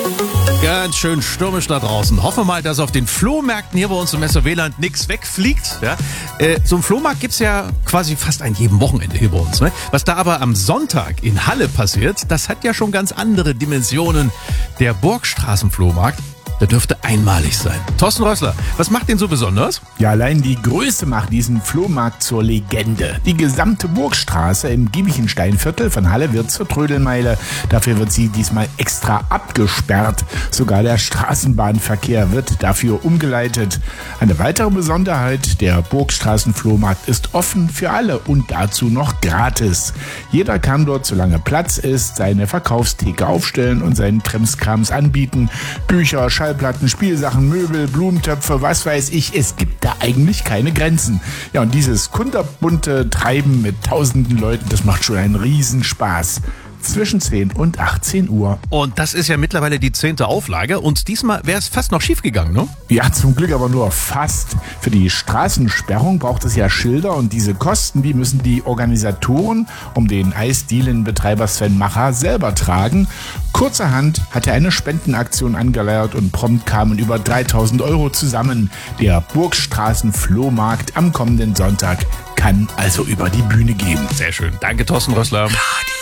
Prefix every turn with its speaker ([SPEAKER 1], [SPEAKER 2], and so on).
[SPEAKER 1] Ganz schön stürmisch da draußen. Hoffen wir mal, dass auf den Flohmärkten hier bei uns im Messer-Weland nichts wegfliegt. Ja? So einen Flohmarkt gibt's ja quasi fast an jedem Wochenende hier bei uns. Ne? Was da aber am Sonntag in Halle passiert, das hat ja schon ganz andere Dimensionen. Der Burgstraßenflohmarkt, der dürfte einmalig sein. Thorsten Rössler, was macht den so besonders?
[SPEAKER 2] Ja, allein die Größe macht diesen Flohmarkt zur Legende. Die gesamte Burgstraße im Giebichensteinviertel von Halle wird zur Trödelmeile. Dafür wird sie diesmal extra abgesperrt. Sogar der Straßenbahnverkehr wird dafür umgeleitet. Eine weitere Besonderheit, der Burgstraßenflohmarkt ist offen für alle und dazu noch gratis. Jeder kann dort, solange Platz ist, seine Verkaufstheke aufstellen und seinen Krimskrams anbieten. Bücher, Schallplatten, Spielsachen, Möbel, Blumentöpfe, was weiß ich. Es gibt da eigentlich keine Grenzen. Ja, und dieses kunterbunte Treiben mit tausenden Leuten, das macht schon einen Riesenspaß. Zwischen 10 und 18 Uhr.
[SPEAKER 1] Und das ist ja mittlerweile die 10. Auflage und diesmal wäre es fast noch schief gegangen, ne?
[SPEAKER 2] Ja, zum Glück aber nur fast. Für die Straßensperrung braucht es ja Schilder und diese Kosten, die müssen die Organisatoren um den Eisdielenbetreiber Sven Macher selber tragen. Kurzerhand hat er eine Spendenaktion angeleiert und prompt kamen über 3.000 Euro zusammen. Der Burgstraßenflohmarkt am kommenden Sonntag kann also über die Bühne gehen.
[SPEAKER 1] Sehr schön. Danke, Thorsten Rössler.
[SPEAKER 3] Radio